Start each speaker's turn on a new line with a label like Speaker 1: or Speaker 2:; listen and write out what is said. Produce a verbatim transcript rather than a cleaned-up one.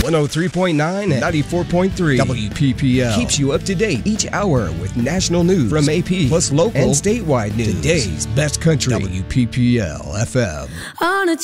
Speaker 1: one oh three point nine and ninety-four point three W P P L keeps you up to date each hour with national news from A P, plus local and statewide news. Today's best country, W P P L F M.
Speaker 2: On a